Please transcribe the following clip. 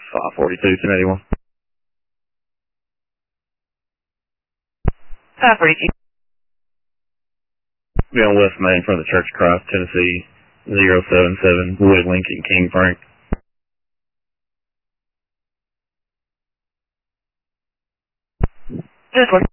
542, 1081. 542. Be on West Main in front of the Church of Christ, Tennessee, 077, Wood, Lincoln, King Frank. This one.